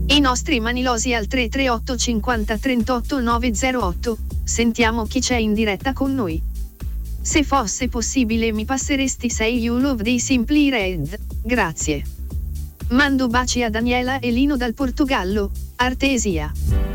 I nostri manilosi al 338 50 38 908. Sentiamo chi c'è in diretta con noi. Se fosse possibile mi passeresti Say You Love dei Simply Red, grazie. Mando baci a Daniela e Lino dal Portogallo, Artesia.